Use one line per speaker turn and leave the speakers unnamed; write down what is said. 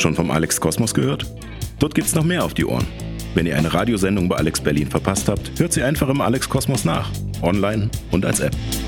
Schon vom Alex Kosmos gehört? Dort gibt's noch mehr auf die Ohren. Wenn ihr eine Radiosendung bei Alex Berlin verpasst habt, hört sie einfach im Alex Kosmos nach. Online und als App.